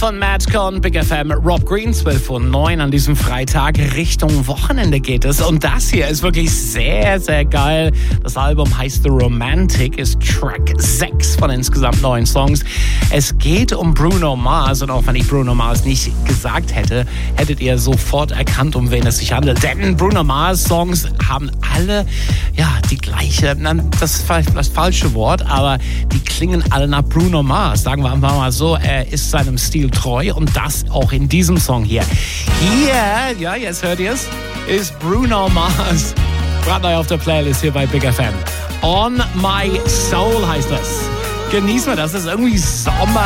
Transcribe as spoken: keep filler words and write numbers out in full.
Von Madcon, Big F M, Rob Green, zwölf Uhr neun an diesem Freitag. Richtung Wochenende geht es. Und das hier ist wirklich sehr, sehr geil. Das Album heißt The Romantic, ist Track sechs von insgesamt neun Songs. Es geht um Bruno Mars. Und auch wenn ich Bruno Mars nicht gesagt hätte, hättet ihr sofort erkannt, um wen es sich handelt. Denn Bruno Mars Songs haben alle, ja, die gleiche, das ist vielleicht das falsche Wort, aber die klingen alle nach Bruno Mars. Sagen wir einfach mal so, er ist seinem Stil treu und das auch in diesem Song hier. Hier, ja, jetzt hört ihr es, ist Bruno Mars. Brandneu auf der Playlist hier bei Big F M. On My Soul heißt das. Genießen wir das, das ist irgendwie Sommer.